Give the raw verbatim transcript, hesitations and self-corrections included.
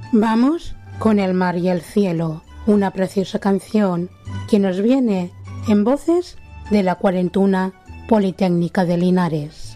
Vamos con El mar y el cielo, una preciosa canción que nos viene en voces de la Cuarentuna Politécnica de Linares.